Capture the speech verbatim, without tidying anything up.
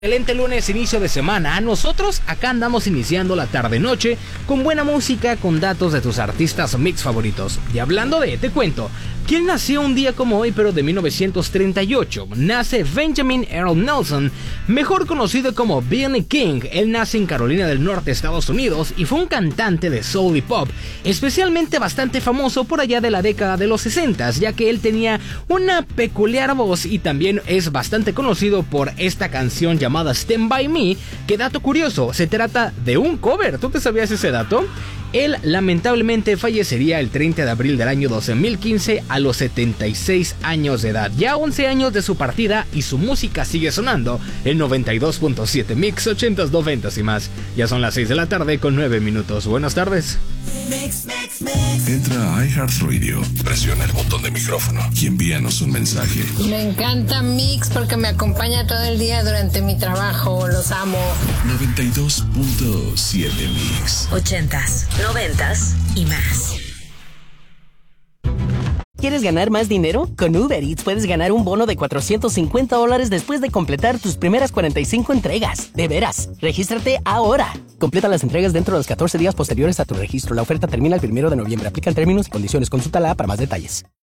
Excelente lunes, inicio de semana. Nosotros acá andamos iniciando la tarde-noche con buena música, con datos de tus artistas mix favoritos. Y hablando de, te cuento, ¿quién nació un día como hoy pero de mil novecientos treinta y ocho? Nace Benjamin Earl Nelson, mejor conocido como Benny King. Él nace en Carolina del Norte, Estados Unidos, y fue un cantante de soul y pop, especialmente bastante famoso por allá de la década de los sesenta, ya que él tenía una peculiar voz y también es bastante conocido por esta canción llamada llamada Stand By Me, que dato curioso, se trata de un cover. ¿Tú te sabías ese dato? Él lamentablemente fallecería el treinta de abril del año dos mil quince a los setenta y seis años de edad, ya once años de su partida, y su música sigue sonando en noventa y dos punto siete Mix, ochentas, noventas y más. Ya son las seis de la tarde con nueve minutos. Buenas tardes. Mix, mix, mix. Entra a iHeartRadio, presiona el botón de micrófono y envíanos un mensaje. Me encanta Mix porque me acompaña todo el día durante mi trabajo. Los amo. noventa y dos punto siete Mix. Ochentas, noventas y más. ¿Quieres ganar más dinero? Con Uber Eats puedes ganar un bono de cuatrocientos cincuenta dólares después de completar tus primeras cuarenta y cinco entregas. De veras, regístrate ahora. Completa las entregas dentro de los catorce días posteriores a tu registro. La oferta termina el primero de noviembre. Aplican términos y condiciones. Consúltala para más detalles.